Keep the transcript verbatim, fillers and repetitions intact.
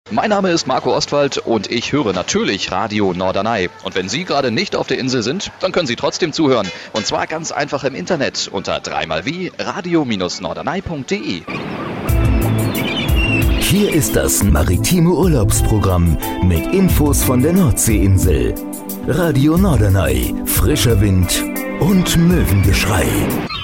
Mein Name ist Marco Ostwald und ich höre natürlich Radio Norderney. Und wenn Sie gerade nicht auf der Insel sind, dann können Sie trotzdem zuhören. Und zwar ganz einfach im Internet unter dreimal wie radio norderney punkt de. Hier ist das maritime Urlaubsprogramm mit Infos von der Nordseeinsel. Radio Norderney, frischer Wind und Möwengeschrei.